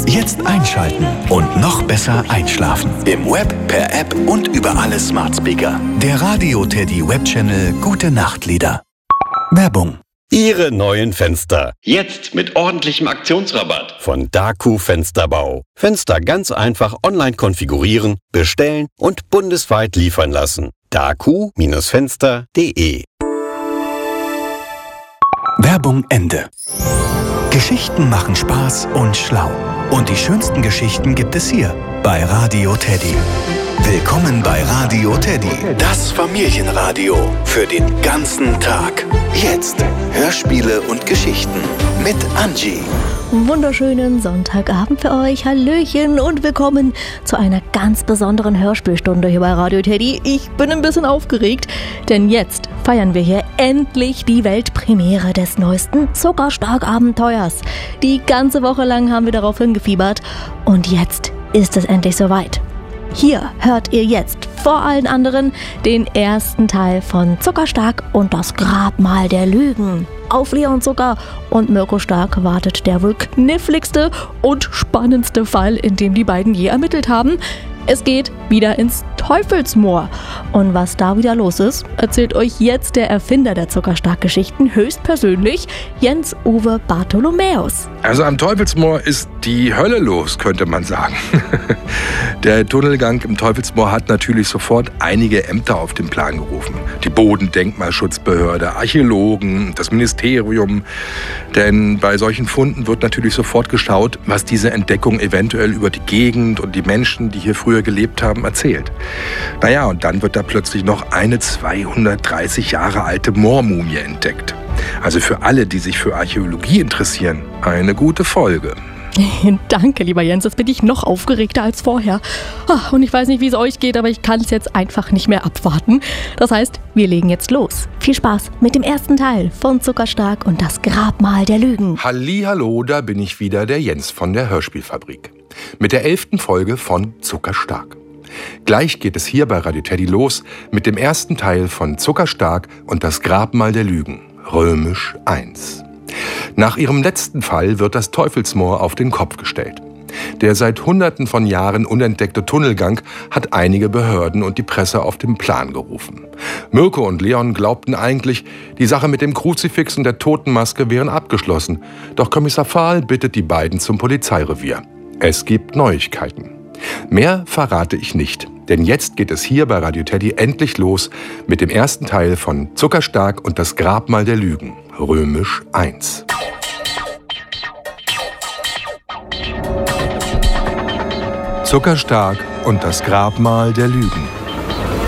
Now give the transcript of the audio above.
Jetzt einschalten und noch besser einschlafen. Im Web, per App und über alle Smart Speaker. Der Radio Teddy Webchannel Gute Nachtlieder. Werbung. Ihre neuen Fenster. Jetzt mit ordentlichem Aktionsrabatt. Von Daku Fensterbau. Fenster ganz einfach online konfigurieren, bestellen und bundesweit liefern lassen. daku-fenster.de. Werbung Ende. Geschichten machen Spaß und schlau. Und die schönsten Geschichten gibt es hier bei Radio Teddy. Willkommen bei Radio Teddy, das Familienradio für den ganzen Tag. Jetzt Hörspiele und Geschichten mit Angie. Wunderschönen Sonntagabend für euch. Hallöchen und willkommen zu einer ganz besonderen Hörspielstunde hier bei Radio Teddy. Ich bin ein bisschen aufgeregt, denn jetzt feiern wir hier endlich die Weltpremiere des neuesten Zuckerstark-Abenteuers. Die ganze Woche lang haben wir darauf hingefiebert und jetzt ist es endlich soweit. Hier hört ihr jetzt vor allen anderen den ersten Teil von Zuckerstark und das Grabmal der Lügen. Auf Leon Zucker und Mirko Stark wartet der wohl kniffligste und spannendste Fall, in dem die beiden je ermittelt haben. Es geht wieder ins Teufelsmoor. Und was da wieder los ist, erzählt euch jetzt der Erfinder der Zuckerstark-Geschichten höchstpersönlich, Jens-Uwe Bartholomäus. Also am Teufelsmoor ist die Hölle los, könnte man sagen. Der Tunnelgang im Teufelsmoor hat natürlich sofort einige Ämter auf den Plan gerufen. Die Bodendenkmalschutzbehörde, Archäologen, das Ministerium. Denn bei solchen Funden wird natürlich sofort geschaut, was diese Entdeckung eventuell über die Gegend und die Menschen, die hier früher gelebt haben, erzählt. Naja, und dann wird da plötzlich noch eine 230 Jahre alte Moormumie entdeckt. Also für alle, die sich für Archäologie interessieren, eine gute Folge. Danke, lieber Jens, jetzt bin ich noch aufgeregter als vorher. Und ich weiß nicht, wie es euch geht, aber ich kann es jetzt einfach nicht mehr abwarten. Das heißt, wir legen jetzt los. Viel Spaß mit dem ersten Teil von Zuckerstark und das Grabmal der Lügen. Hallihallo, da bin ich wieder, der Jens von der Hörspielfabrik. Mit der 11. Folge von Zuckerstark. Gleich geht es hier bei Radio Teddy los mit dem ersten Teil von Zuckerstark und das Grabmal der Lügen, Römisch 1. Nach ihrem letzten Fall wird das Teufelsmoor auf den Kopf gestellt. Der seit Hunderten von Jahren unentdeckte Tunnelgang hat einige Behörden und die Presse auf den Plan gerufen. Mirko und Leon glaubten eigentlich, die Sache mit dem Kruzifix und der Totenmaske wären abgeschlossen. Doch Kommissar Fahl bittet die beiden zum Polizeirevier. Es gibt Neuigkeiten. Mehr verrate ich nicht, denn jetzt geht es hier bei Radio Teddy endlich los mit dem ersten Teil von Zuckerstark und das Grabmal der Lügen, Römisch 1. Zuckerstark und das Grabmal der Lügen.